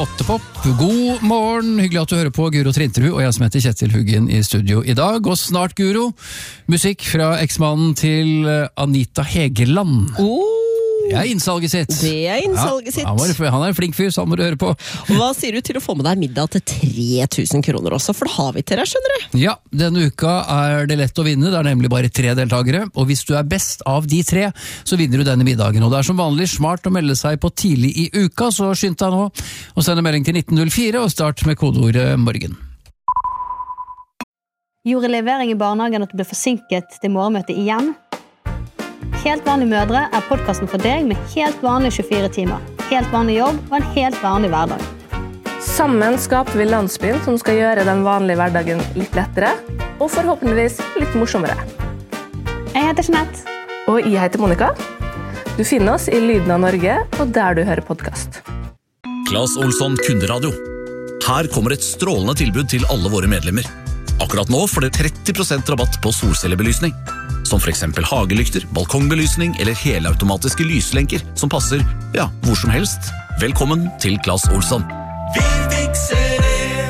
P8-pop. God morgen, hyggelig at du hører på Guro Trinterud, og jeg som heter Kjetil Huggen i studio i dag. Og snart, Guro, musikk fra eksmannen til Anita Hegeland. Det innsalget sitt. Sitt. Han en flink fyr, så han må du høre på. Og hva sier du til å få med deg middag til 3000 kroner også? For det har vi til deg, skjønner du? Ja, denne uka det lett å vinne. Det nemlig bare 3 deltakere. Og hvis du best av de 3, så vinner du denne middagen. Og det som vanlig smart å melde seg på tidlig i uka, så skynd deg nå og send en melding til 1904 og start med kodeordet morgen. Gjorde levering i barnehagen at du ble forsinket til morgenmøtet igjen? Helt vanlige mødre podcasten for deg med helt vanlige 24 timer. Helt vanlig jobb og en helt vanlig hverdag. Sammen skaper vi landsbyen som skal gjøre den vanlige hverdagen litt lettere, og forhåpentligvis litt morsommere. Jeg heter Jeanette. Og jeg heter Monica. Du finner oss i Lyden av Norge, og der du hører podcast. Claes Olsson Kunderadio. Her kommer et strålende tilbud til alle våre medlemmer. Akkurat nå får dere 30% rabatt på solcellebelysning. Som for eksempel hagelykter, balkongbelysning eller helautomatiske lyslenker som passer, hvor som helst. Velkommen til Claes Olsson. Vi fikser det!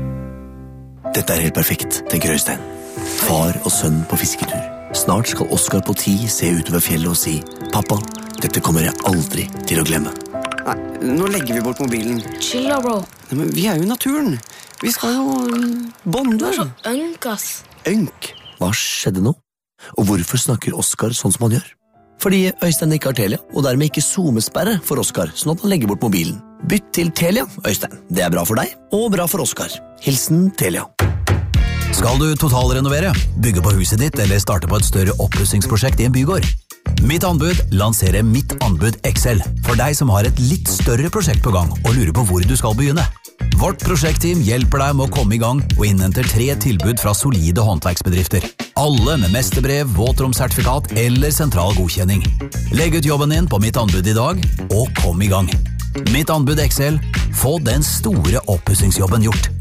Dette helt perfekt, tenker Øystein. Far og sønn på fisketur. Snart skal Oskar på 10 se utover fjellet og si «Pappa, dette kommer jeg aldri til å glemme». Nei, nå legger vi bort mobilen. Chill da, bro. Nei, men vi jo i naturen. Vi skal jo bonde. Du så ønk, ass. Ønk? Hva skjedde nå? Og hvorfor snakker Oskar sånn som han gjør? Fordi Øystein ikke har Telia, og dermed ikke zoomesperre for Oskar, sånn at han legger bort mobilen. Bytt til Telia, Øystein. Det bra for deg, og bra for Oskar. Hilsen Telia. Skal du totalrenovere, bygge på huset ditt eller starte på et større oppussingsprosjekt i en bygård? Mitt anbud lanserer Mitt anbud Excel for deg som har et litt større prosjekt på gang og lurer på hvor du skal begynne. Vårt prosjektteam hjelper deg med å komme i gang og innhenter 3 tilbud fra solide håndverksbedrifter. Alle med mesterbrev, våtromsertifikat eller sentral godkjenning. Legg ut jobben din på Mitt anbud i dag, og kom i gang. Mitt anbud Excel. Få den store oppussingsjobben gjort.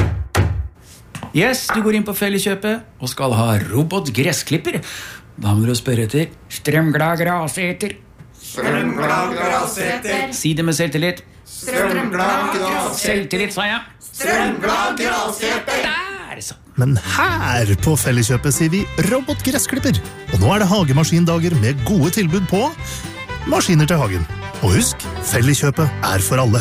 Yes, du går inn på Felleskjøpet og skal ha robotgressklipper. Da må du spørre etter strømglad graseter. Strømglad graseter. Si det med selvtillit. Strømglad graseter. Selvtillit, sa jeg. Strømglad graseter. Der, så. Men her på Felleskjøpet sier vi robotgressklipper. Og nå det hagemaskindager med gode tilbud på maskiner til hagen. Og husk, Felleskjøpet for alle.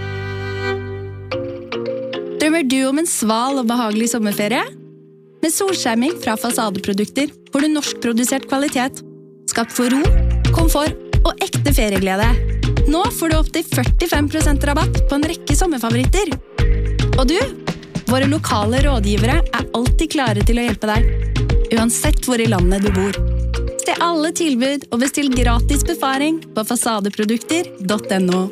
Drømmer du om en sval og behagelig sommerferie? Med solskjerming fra Fasadeprodukter får du norskprodusert kvalitet. Skapt for ro, komfort og ekte ferieglede. Nå får du opp til 45% rabatt på en rekke sommerfavoritter. Og du, våre lokale rådgivere alltid klare til å hjelpe deg. Uansett hvor i landet du bor. Se alle tilbud og bestill gratis befaring på fasadeprodukter.no.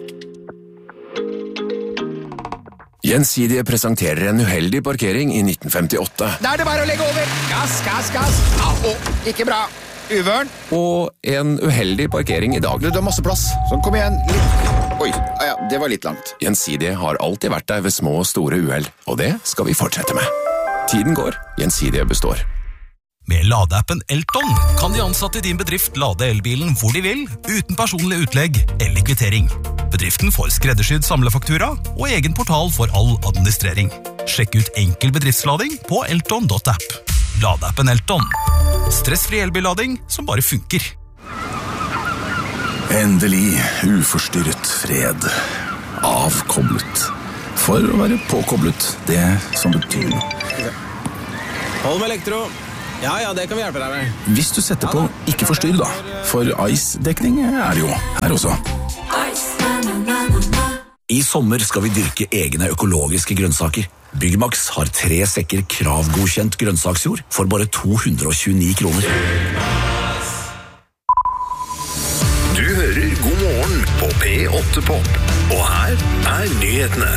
Gjensidige presenterer en uheldig parkering i 1958. Da det bare å legge over. Gass, gass, gass. Au, ikke bra. Uvørn. Og en uheldig parkering i dag. Du har masse plass. Sånn, kom igjen. Litt. Oi, ja, det var litt langt. Gjensidige har alltid vært der ved små og store uheld, og det skal vi fortsette med. Tiden går, Gjensidige består. Med ladeappen Elton kan de ansatte i din bedrift lade elbilen hvor de vil, uten personlig utlegg eller kvittering. Bedriften får skreddersydd samlefaktura og egen portal for all administrering. Sjekk ut enkel bedriftslading på elton.app. Ladeappen Elton. Stressfri elbillading som bare funker. Endelig uforstyrret fred. Avkoblet. For å være påkoblet, det som betyr noe. Hold med elektro. Ja, det kan vi hjelpe deg med. Hvis du setter på ikke forstyrr da, for ICE-dekning det jo her også. I sommer skal vi dyrke egne økologiske grønnsaker. Byggmax har 3 sekker kravgodkjent grønnsaksjord for bare 229 kroner. Du hører God morgen på P8-pop, og her nyhetene.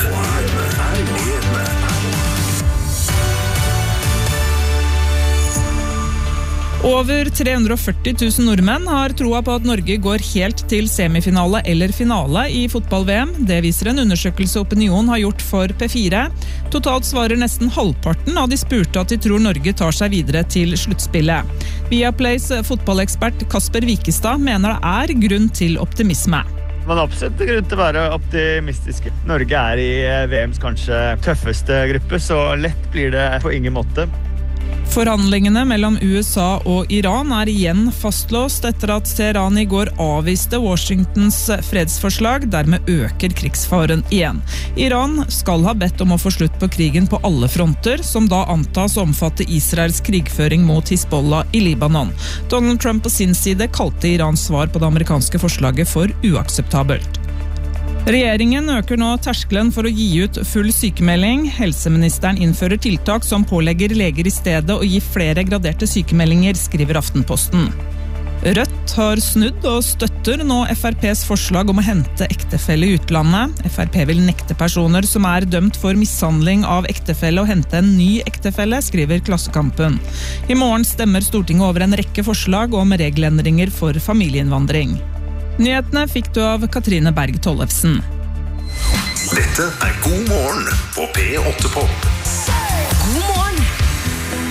Over 340 000 nordmenn har troa på at Norge går helt til semifinale eller finale i fotball-VM. Det viser en undersøkelse Opinion har gjort for P4. Totalt svarer nesten halvparten av de spurte at de tror Norge tar seg videre til sluttspillet. Viaplays fotballekspert Kasper Wikestad mener det grunn til optimisme. Man har absolutt grunn til å være optimistiske. Norge i VMs kanskje tøffeste gruppe, så lett blir det på ingen måte. Forhandlingene mellom USA og Iran igjen fastlåst etter at Teheran I går avviste Washingtons fredsforslag, dermed øker krigsfaren igjen. Iran skal ha bedt om å få slutt på krigen på alle fronter, som da antas å omfatte Israels krigføring mot Hizbollah I Libanon. Donald Trump på sin side kalte Irans svar på det amerikanske forslaget for uakseptabelt. Regjeringen øker nå terskelen for å gi ut full sykemelding. Helseministeren innfører tiltak som pålegger leger I stedet å gi flere graderte sykemeldinger, skriver Aftenposten. Rødt har snudd og støtter nå FrPs forslag om å hente ektefelle I utlandet. FrP vil nekte personer som dømt for mishandling av ektefelle å hente en ny ektefelle, skriver Klassekampen. I morgen stemmer Stortinget over en rekke forslag om regelendringer for familieinnvandring. Nyhetene fikk du av Katrine Berg Tollefsen. Dette God morgen på P8 Pop.